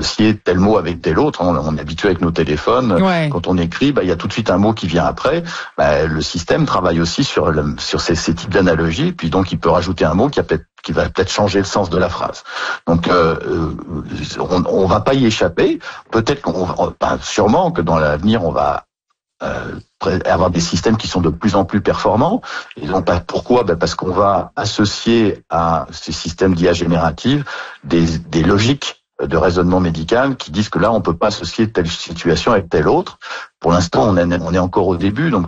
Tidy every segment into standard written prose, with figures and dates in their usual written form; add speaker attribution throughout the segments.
Speaker 1: associer tel mot avec tel autre. On est habitué avec nos téléphones. Ouais. Quand on écrit, il y a tout de suite un mot qui vient après. Le système travaille aussi sur ces types d'analogies. Puis donc, il peut rajouter un mot qui va peut-être changer le sens de la phrase. Donc, on va pas y échapper. Peut-être sûrement que dans l'avenir, on va avoir des systèmes qui sont de plus en plus performants. Et donc, pourquoi ? Parce qu'on va associer à ces systèmes d'IA générative des logiques de raisonnement médical qui disent que là, on peut pas associer telle situation avec telle autre. Pour l'instant, on est encore au début, donc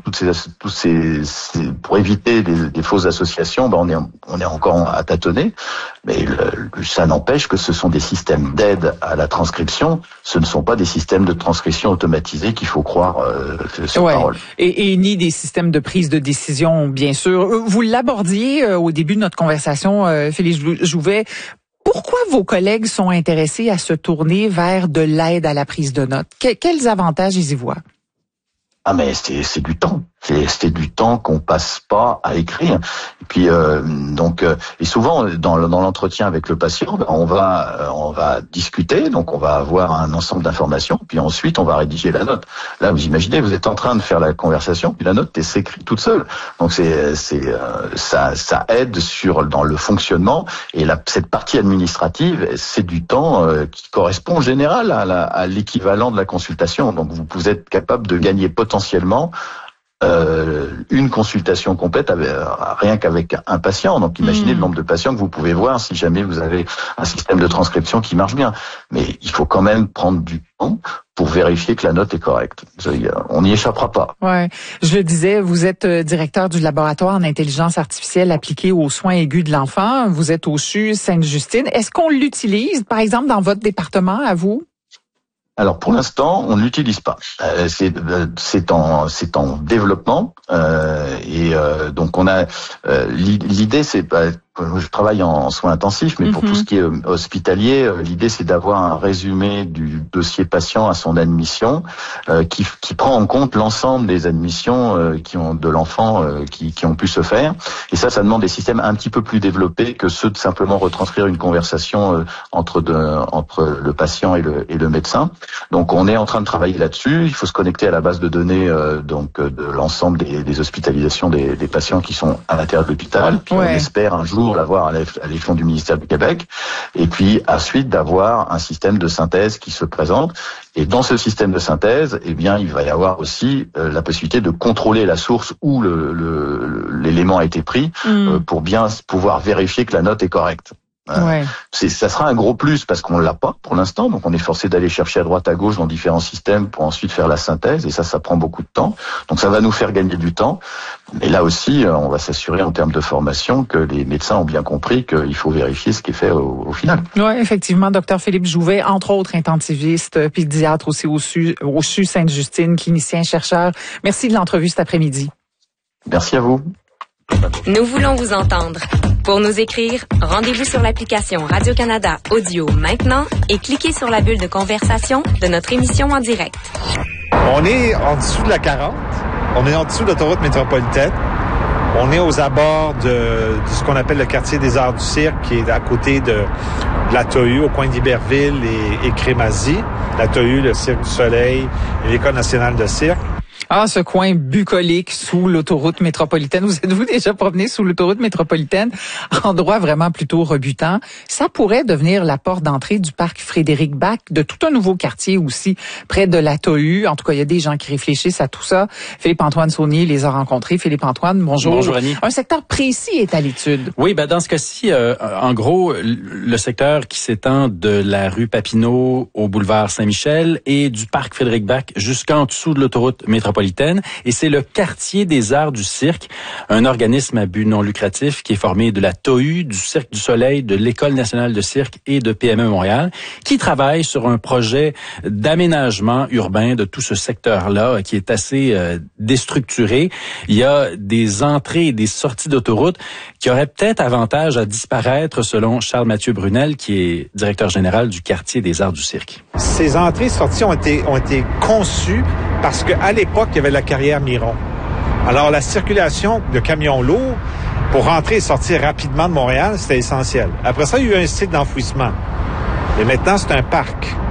Speaker 1: pour éviter des fausses associations, on est encore à tâtonner. Mais ça n'empêche que ce sont des systèmes d'aide à la transcription. Ce ne sont pas des systèmes de transcription automatisés qu'il faut croire sur parole.
Speaker 2: Et ni des systèmes de prise de décision, bien sûr. Vous l'abordiez au début de notre conversation, Philippe Jouvet. Pourquoi vos collègues sont intéressés à se tourner vers de l'aide à la prise de notes? Quels avantages ils y voient?
Speaker 1: Mais c'est du temps. C'est du temps qu'on passe pas à écrire. Et puis et souvent dans l'entretien avec le patient, on va discuter, donc on va avoir un ensemble d'informations, puis ensuite on va rédiger la note. Là, vous imaginez, vous êtes en train de faire la conversation, puis la note s'écrit toute seule. Donc ça aide dans le fonctionnement, et cette partie administrative, c'est du temps qui correspond en général à l'équivalent de la consultation. Donc vous êtes capable de gagner potentiellement une consultation complète rien qu'avec un patient. Donc imaginez le nombre de patients que vous pouvez voir si jamais vous avez un système de transcription qui marche bien. Mais il faut quand même prendre du temps pour vérifier que la note est correcte. On n'y échappera pas.
Speaker 2: Ouais, je le disais, vous êtes directeur du laboratoire en intelligence artificielle appliquée aux soins aigus de l'enfant. Vous êtes au CHU Sainte-Justine. Est-ce qu'on l'utilise, par exemple, dans votre département, à vous?
Speaker 1: Alors pour l'instant, on ne l'utilise pas. C'est en développement donc on a l'idée, c'est je travaille en soins intensifs, mais pour tout ce qui est hospitalier, l'idée c'est d'avoir un résumé du dossier patient à son admission, qui prend en compte l'ensemble des admissions de l'enfant qui ont pu se faire. Et ça demande des systèmes un petit peu plus développés que ceux de simplement retranscrire une conversation entre le patient et le médecin. Donc on est en train de travailler là-dessus. Il faut se connecter à la base de données de l'ensemble des hospitalisations des patients qui sont à l'intérieur de l'hôpital. Puis on espère un jour l'avoir à l'échelon du ministère du Québec, et puis ensuite d'avoir un système de synthèse qui se présente. Et dans ce système de synthèse, il va y avoir aussi la possibilité de contrôler la source où l'élément a été pris pour bien pouvoir vérifier que la note est correcte. Ça sera un gros plus parce qu'on l'a pas pour l'instant, donc on est forcé d'aller chercher à droite à gauche dans différents systèmes pour ensuite faire la synthèse, et ça prend beaucoup de temps. Donc ça va nous faire gagner du temps. Mais là aussi, on va s'assurer en termes de formation que les médecins ont bien compris qu'il faut vérifier ce qui est fait au final.
Speaker 2: Oui, effectivement, Dr Philippe Jouvet, entre autres intensiviste, pédiatre aussi au CHU Sainte-Justine, clinicien, chercheur. Merci de l'entrevue cet après-midi.
Speaker 1: Merci à vous.
Speaker 3: Nous voulons vous entendre. Pour nous écrire, rendez-vous sur l'application Radio-Canada Audio maintenant et cliquez sur la bulle de conversation de notre émission en direct.
Speaker 4: On est en dessous de la 40. On est en dessous de l'autoroute métropolitaine. On est aux abords de ce qu'on appelle le quartier des Arts du Cirque, qui est à côté de la TOU, au coin d'Iberville et Crémazie. La TOU, le Cirque du Soleil et l'École nationale de cirque.
Speaker 2: Ce coin bucolique sous l'autoroute métropolitaine. Vous êtes-vous déjà promené sous l'autoroute métropolitaine? Endroit vraiment plutôt rebutant. Ça pourrait devenir la porte d'entrée du parc Frédéric-Bach, de tout un nouveau quartier aussi, près de la TOU. En tout cas, il y a des gens qui réfléchissent à tout ça. Philippe-Antoine Saunier les a rencontrés. Philippe-Antoine, bonjour.
Speaker 5: Bonjour, Annie.
Speaker 2: Un secteur précis est à l'étude.
Speaker 5: Oui, dans ce cas-ci, en gros, le secteur qui s'étend de la rue Papineau au boulevard Saint-Michel et du parc Frédéric-Bach jusqu'en dessous de l'autoroute métropolitaine. Et c'est le quartier des Arts du Cirque, un organisme à but non lucratif qui est formé de la TOU, du Cirque du Soleil, de l'École nationale de cirque et de PME Montréal, qui travaille sur un projet d'aménagement urbain de tout ce secteur-là qui est assez déstructuré. Il y a des entrées et des sorties d'autoroute qui auraient peut-être avantage à disparaître selon Charles-Mathieu Brunel, qui est directeur général du quartier des Arts du Cirque.
Speaker 4: Ces entrées et sorties ont été conçues parce qu'à l'époque, il y avait la carrière Miron. Alors, la circulation de camions lourds pour rentrer et sortir rapidement de Montréal, c'était essentiel. Après ça, il y a eu un site d'enfouissement. Et maintenant, c'est un parc.